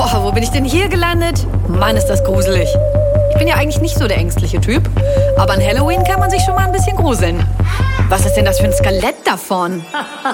Boah, wo bin ich denn hier gelandet? Mann, ist das gruselig. Ich bin ja eigentlich nicht so der ängstliche Typ, aber an Halloween kann man sich schon mal ein bisschen gruseln. Was ist denn das für ein Skelett davon?